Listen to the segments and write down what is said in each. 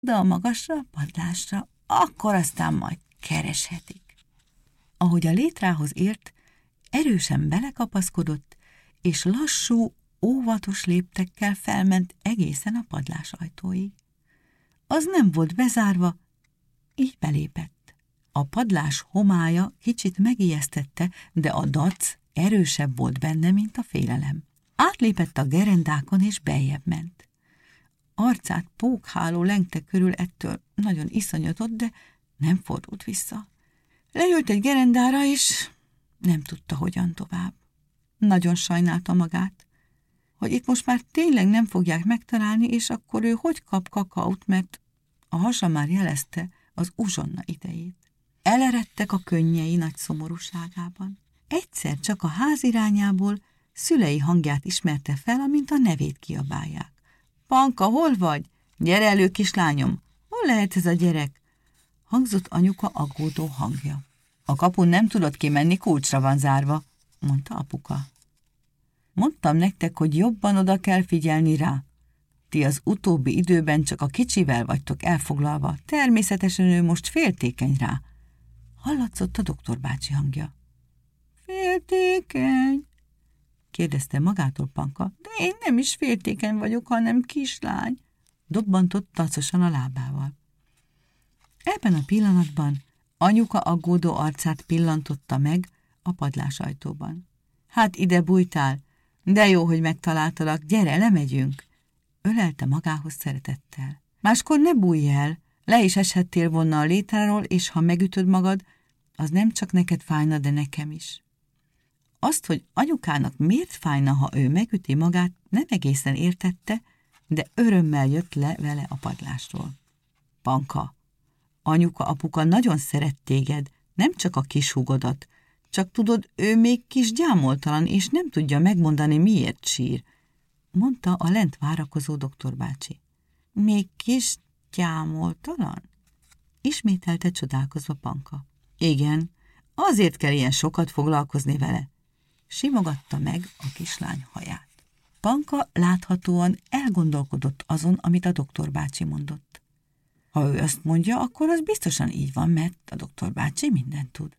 de a magasra, a padlásra, akkor aztán majd kereshetik. Ahogy a létrához ért, erősen belekapaszkodott, és lassú, óvatos léptekkel felment egészen a padlás ajtóig. Az nem volt bezárva, így belépett. A padlás homálya kicsit megijesztette, de a dac erősebb volt benne, mint a félelem. Átlépett a gerendákon, és beljebb ment. Arcát pókháló lengte körül, ettől nagyon iszonyatott, de nem fordult vissza. Leült egy gerendára, és nem tudta, hogyan tovább. Nagyon sajnálta magát, hogy itt most már tényleg nem fogják megtalálni, és akkor ő hogy kap kakaót, mert a hasa már jelezte az uzsonna idejét. Eleredtek a könnyei nagy szomorúságában. Egyszer csak a ház irányából szülei hangját ismerte fel, amint a nevét kiabálják. Panka, hol vagy? Gyere elő, kislányom! Hol lehet ez a gyerek? Hangzott anyuka aggódó hangja. A kapun nem tudott kimenni, kulcsra van zárva, mondta apuka. Mondtam nektek, hogy jobban oda kell figyelni rá. Ti az utóbbi időben csak a kicsivel vagytok elfoglalva, természetesen ő most féltékeny rá. Hallatszott a doktor bácsi hangja. Féltékeny? Kérdezte magától Panka, de én nem is féltékeny vagyok, hanem kislány, dobbantott tacosan a lábával. Ebben a pillanatban anyuka aggódó arcát pillantotta meg a padlásajtóban. Hát ide bújtál, de jó, hogy megtaláltalak, gyere, lemegyünk. Ölelte magához szeretettel. Máskor ne bújj el, le is eshettél volna a létráról, és ha megütöd magad, az nem csak neked fájna, de nekem is. Azt, hogy anyukának miért fájna, ha ő megüti magát, nem egészen értette, de örömmel jött le vele a padlásról. Panka, anyuka-apuka nagyon szeret téged, nem csak a kis húgodat, csak tudod, ő még kis gyámoltalan, és nem tudja megmondani, miért sír, mondta a lent várakozó doktor bácsi. Még kis gyámoltalan? Ismételte csodálkozva Panka. Igen, azért kell ilyen sokat foglalkozni vele. Simogatta meg a kislány haját. Panka láthatóan elgondolkodott azon, amit a doktor bácsi mondott. Ha ő azt mondja, akkor az biztosan így van, mert a doktor bácsi mindent tud.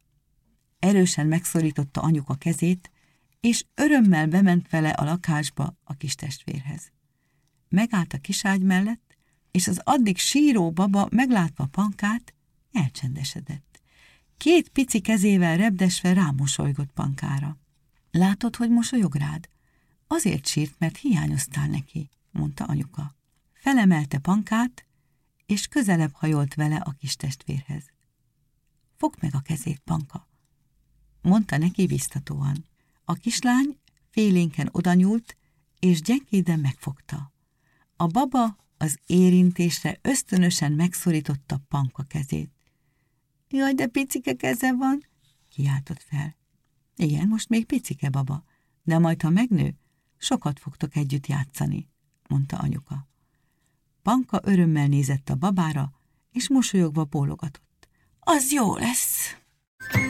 Erősen megszorította anyuka kezét, és örömmel bement vele a lakásba a kis testvérhez. Megállt a kiságy mellett, és az addig síró baba meglátva Pankát, elcsendesedett. Két pici kezével repdesve rámosolygott Pankára. Látod, hogy mosolyog rád? Azért sírt, mert hiányoztál neki, mondta anyuka. Felemelte Pankát, és közelebb hajolt vele a kis testvérhez. Fogd meg a kezét, Panka, mondta neki biztatóan. A kislány félénken odanyúlt, és gyengéden megfogta. A baba az érintésre ösztönösen megszorította Panka kezét. Jaj, de picike keze van, kiáltott fel. Igen, most még picike baba, de majd, ha megnő, sokat fogtok együtt játszani, mondta anyuka. Panka örömmel nézett a babára, és mosolyogva bólogatott. Az jó lesz!